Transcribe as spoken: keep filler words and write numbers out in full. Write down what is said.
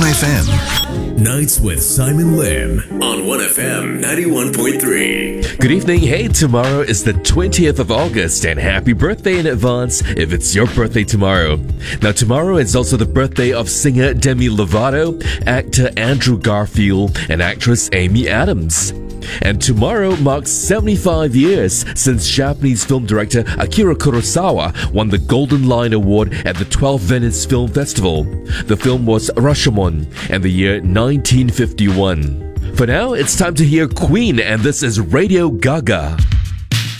one F M. Nights with Simon Lim on one F M ninety-one point three. Good evening. Hey, tomorrow is the twentieth of August, and happy birthday in advance if it's your birthday tomorrow. Now, tomorrow is also the birthday of singer Demi Lovato, actor Andrew Garfield, and actress Amy Adams. And tomorrow marks seventy-five years since Japanese film director Akira Kurosawa won the Golden Lion Award at the twelfth Venice Film Festival. The film was Rashomon in the year nineteen fifty-one. For now, it's time to hear Queen, and this is Radio Gaga.